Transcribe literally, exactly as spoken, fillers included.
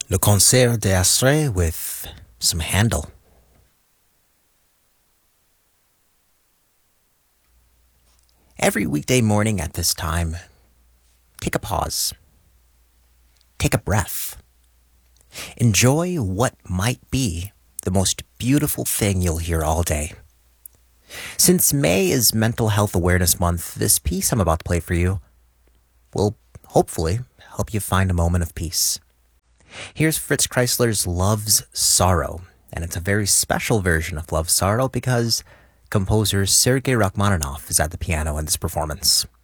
Le Concert d'Astre with some Handel. Every weekday morning at this time, take a pause. Take a breath. Enjoy what might be the most beautiful thing you'll hear all day. Since May is Mental Health Awareness Month, this piece I'm about to play for you will hopefully help you find a moment of peace. Here's Fritz Kreisler's Love's Sorrow, and it's a very special version of Love's Sorrow because composer Sergei Rachmaninoff is at the piano in this performance.